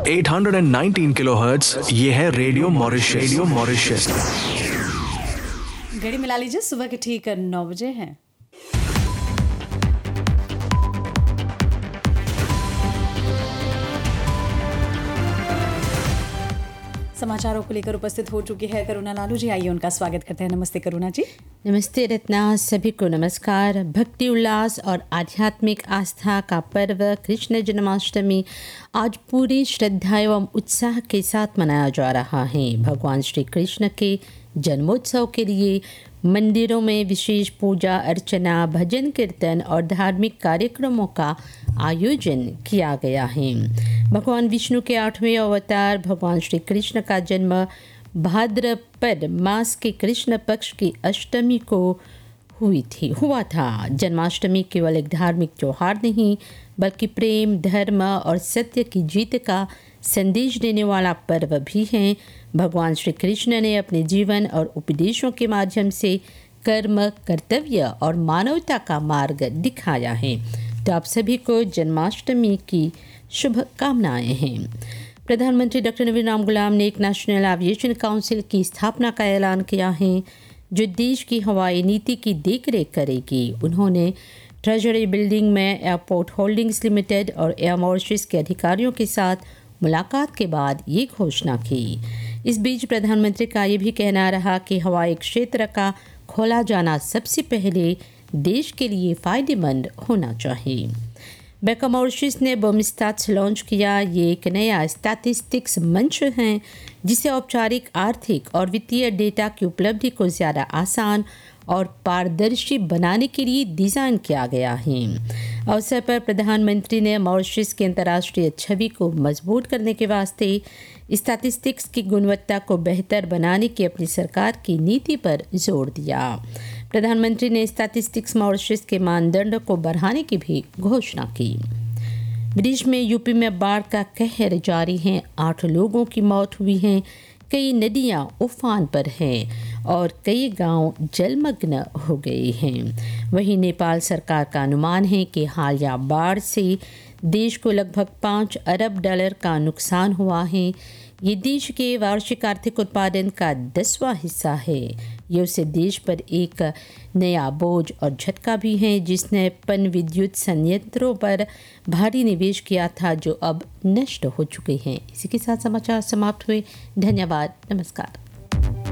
819 kilohertz, ये है radio Mauritius. Radio Mauritius. घड़ी मिला लीजिए, सुबह के ठीक 9 बजे हैं। समाचारों को लेकर उपस्थित हो चुकी है करुणा लालू जी। आइए उनका स्वागत करते हैं। नमस्ते करुणा जी। नमस्ते रत्ना, सभी को नमस्कार। भक्ति उल्लास और आध्यात्मिक आस्था का पर्व कृष्ण जन्माष्टमी आज पूरी श्रद्धा एवं उत्साह के साथ मनाया जा रहा है। भगवान श्री कृष्ण के जन्मोत्सव के लिए मंदिरों में विशेष पूजा अर्चना, भजन कीर्तन और धार्मिक कार्यक्रमों का आयोजन किया गया है। भगवान विष्णु के 8वें अवतार भगवान श्री कृष्ण का जन्म भाद्रपद मास के कृष्ण पक्ष की अष्टमी को हुआ था। जन्माष्टमी केवल एक धार्मिक त्योहार नहीं, बल्कि प्रेम, धर्म और सत्य की जीत का संदेश देने वाला पर्व भी है। भगवान श्री कृष्ण ने अपने जीवन और उपदेशों के माध्यम से कर्म, कर्तव्य और मानवता का मार्ग दिखाया है। तो आप सभी को जन्माष्टमी की शुभकामनाएं हैं। प्रधानमंत्री डॉक्टर नवीन राम गुलाम ने एक नेशनल एविएशन काउंसिल की स्थापना का ऐलान किया है, जो देश की हवाई नीति की देखरेख करेगी। उन्होंने ट्रेजरी बिल्डिंग में एयरपोर्ट होल्डिंग्स लिमिटेड और एयर मॉरिशस के अधिकारियों के साथ मुलाकात के बाद ये घोषणा की। इस बीच प्रधानमंत्री का ये भी कहना रहा कि हवाई क्षेत्र का खोला जाना सबसे पहले देश के लिए फ़ायदेमंद होना चाहिए। बैंक ऑफ मॉरिशस ने बमस्टैट्स लॉन्च किया। ये एक नया स्टैटिस्टिक्स मंच है जिसे औपचारिक आर्थिक और वित्तीय डेटा की उपलब्धि को ज़्यादा आसान और पारदर्शी बनाने के लिए डिज़ाइन किया गया है। अवसर पर प्रधानमंत्री ने मॉरिशस की अंतर्राष्ट्रीय छवि को मजबूत करने के वास्ते स्टैटिस्टिक्स की गुणवत्ता को बेहतर बनाने की अपनी सरकार की नीति पर जोर दिया। प्रधानमंत्री ने स्टैटिस्टिक्स मॉरिशस के मानदंड को बढ़ाने की भी घोषणा की। विदेश में यूपी में बाढ़ का कहर जारी है। 8 लोगों की मौत हुई है, कई नदियां उफान पर हैं और कई गांव जलमग्न हो गए हैं। वहीं नेपाल सरकार का अनुमान है कि हालिया बाढ़ से देश को लगभग $5 अरब का नुकसान हुआ है। ये देश के वार्षिक आर्थिक उत्पादन का 10वां हिस्सा है। ये उसे देश पर एक नया बोझ और झटका भी है, जिसने पन विद्युत संयंत्रों पर भारी निवेश किया था, जो अब नष्ट हो चुके हैं। इसी के साथ समाचार समाप्त हुए। धन्यवाद, नमस्कार।